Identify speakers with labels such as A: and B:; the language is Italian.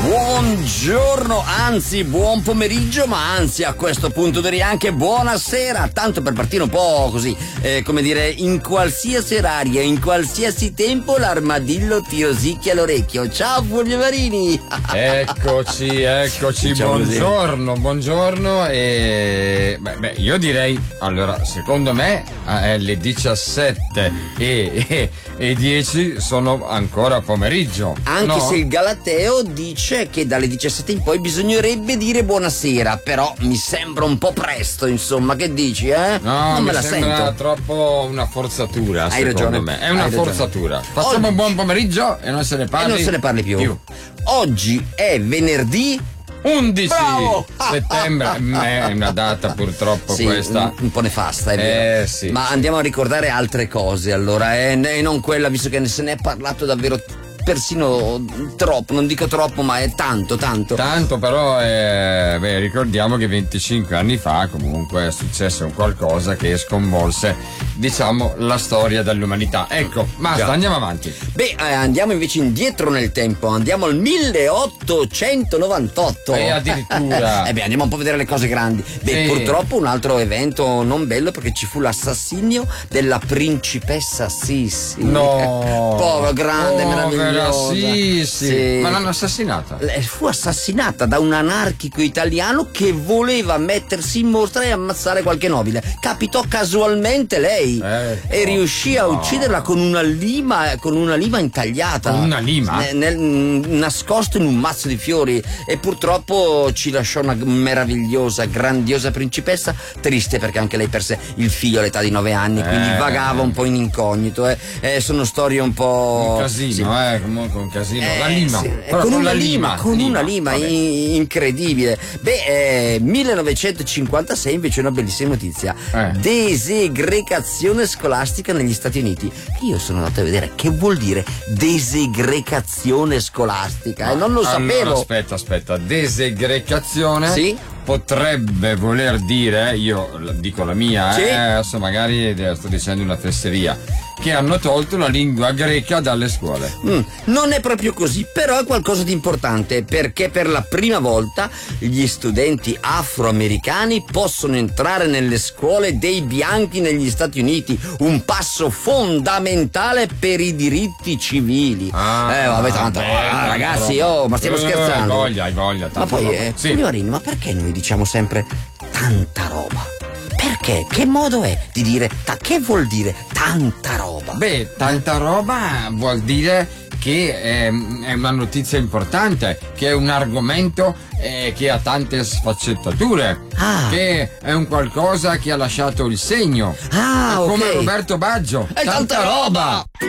A: Buongiorno, anzi buon pomeriggio, ma anzi a questo punto direi anche buonasera, tanto per partire un po' così, come dire, in qualsiasi orario, in qualsiasi tempo l'armadillo ti rosicchia l'orecchio. Ciao Fulvio Marini!
B: Eccoci,
A: Diciamo
B: buongiorno e io direi, allora, secondo me le 17:10 sono ancora pomeriggio.
A: Anche
B: no?
A: se il Galateo dice che dalle 17 in poi bisognerebbe dire buonasera, però mi sembra un po' presto, insomma, che dici, eh?
B: No,
A: non me la
B: sembra
A: sento.
B: troppo una forzatura,
A: Hai
B: secondo
A: ragione,
B: me. È una forzatura. Facciamo un buon pomeriggio e non se ne parli
A: più. Oggi è venerdì
B: 11
A: Bravo!
B: settembre. È una data purtroppo
A: sì,
B: questa
A: un po' nefasta, è vero.
B: Sì.
A: Ma andiamo a ricordare altre cose allora, e non quella, visto che se ne è parlato davvero persino troppo, non dico troppo, ma è tanto.
B: Tanto, però ricordiamo che 25 anni fa comunque è successo un qualcosa che sconvolse, diciamo, la storia dell'umanità. Ecco, basta, andiamo avanti.
A: Andiamo invece indietro nel tempo, andiamo al 1898.
B: E addirittura.
A: Andiamo un po' a vedere le cose grandi.
B: Sì.
A: Purtroppo un altro evento non bello, perché ci fu l'assassinio della principessa Sissi.
B: No.
A: Povera, grande, meravigliosa.
B: Sì. Ma l'hanno assassinata?
A: Fu assassinata da un anarchico italiano che voleva mettersi in mostra e ammazzare qualche nobile. Capitò casualmente lei e riuscì a ucciderla con una lima intagliata.
B: Con una lima?
A: Nascosto in un mazzo di fiori, e purtroppo ci lasciò una meravigliosa, grandiosa principessa, triste perché anche lei perse il figlio all'età di 9 anni, quindi vagava un po' in incognito. Sono storie un po'...
B: Un casino, comunque un casino. La lima.
A: Sì.
B: Con
A: una lima incredibile. 1956 invece una bellissima notizia. Desegregazione scolastica negli Stati Uniti. Io sono andato a vedere che vuol dire desegregazione scolastica, e non lo sapevo.
B: Aspetta, desegregazione?
A: Sì.
B: Potrebbe voler dire, io dico la mia,
A: Sì.
B: Adesso magari sto dicendo una fesseria, che hanno tolto la lingua greca dalle scuole.
A: Non è proprio così, però è qualcosa di importante, perché per la prima volta gli studenti afroamericani possono entrare nelle scuole dei bianchi negli Stati Uniti, un passo fondamentale per i diritti civili. Ragazzi, ma stiamo scherzando?
B: Hai voglia.
A: Ma poi, Fulvio Marini, ma perché noi diciamo sempre tanta roba? Perché? Che modo è di dire? Che vuol dire tanta roba?
B: Tanta roba vuol dire che è una notizia importante, che è un argomento che ha tante sfaccettature, che è un qualcosa che ha lasciato il segno, come
A: ok.
B: Roberto Baggio.
A: È tanta roba!